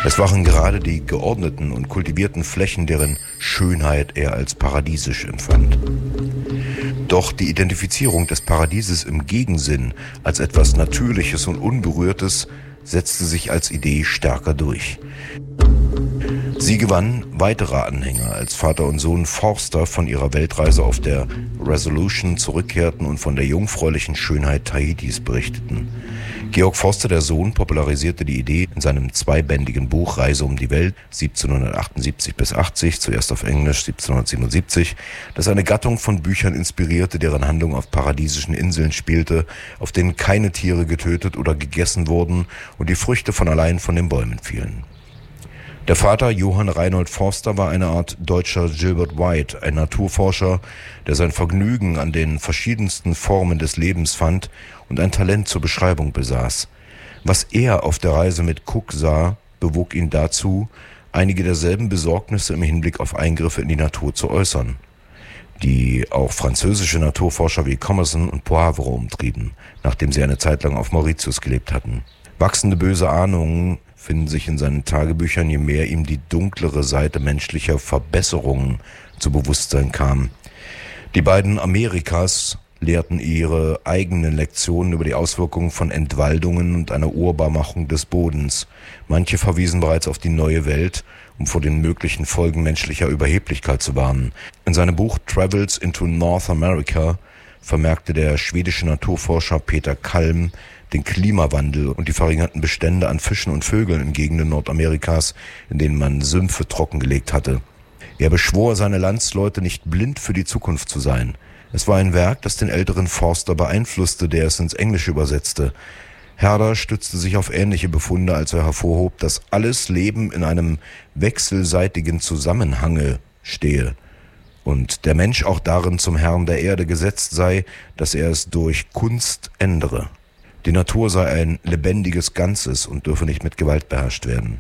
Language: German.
Es waren gerade die geordneten und kultivierten Flächen, deren Schönheit er als paradiesisch empfand. Doch die Identifizierung des Paradieses im Gegensinn als etwas Natürliches und Unberührtes setzte sich als Idee stärker durch. Sie gewann weitere Anhänger, als Vater und Sohn Forster von ihrer Weltreise auf der Resolution zurückkehrten und von der jungfräulichen Schönheit Tahitis berichteten. Georg Forster, der Sohn, popularisierte die Idee in seinem zweibändigen Buch Reise um die Welt 1778 bis 80, zuerst auf Englisch 1777, das eine Gattung von Büchern inspirierte, deren Handlung auf paradiesischen Inseln spielte, auf denen keine Tiere getötet oder gegessen wurden und die Früchte von allein von den Bäumen fielen. Der Vater, Johann Reinhold Forster, war eine Art deutscher Gilbert White, ein Naturforscher, der sein Vergnügen an den verschiedensten Formen des Lebens fand und ein Talent zur Beschreibung besaß. Was er auf der Reise mit Cook sah, bewog ihn dazu, einige derselben Besorgnisse im Hinblick auf Eingriffe in die Natur zu äußern, die auch französische Naturforscher wie Commerson und Poivre umtrieben, nachdem sie eine Zeit lang auf Mauritius gelebt hatten. Wachsende böse Ahnungen finden sich in seinen Tagebüchern, je mehr ihm die dunklere Seite menschlicher Verbesserungen zu Bewusstsein kam. Die beiden Amerikas lehrten ihre eigenen Lektionen über die Auswirkungen von Entwaldungen und einer Urbarmachung des Bodens. Manche verwiesen bereits auf die neue Welt, um vor den möglichen Folgen menschlicher Überheblichkeit zu warnen. In seinem Buch Travels into North America vermerkte der schwedische Naturforscher Peter Kalm den Klimawandel und die verringerten Bestände an Fischen und Vögeln in Gegenden Nordamerikas, in denen man Sümpfe trockengelegt hatte. Er beschwor seine Landsleute, nicht blind für die Zukunft zu sein. Es war ein Werk, das den älteren Forster beeinflusste, der es ins Englische übersetzte. Herder stützte sich auf ähnliche Befunde, als er hervorhob, dass alles Leben in einem wechselseitigen Zusammenhange stehe und der Mensch auch darin zum Herrn der Erde gesetzt sei, dass er es durch Kunst ändere. Die Natur sei ein lebendiges Ganzes und dürfe nicht mit Gewalt beherrscht werden.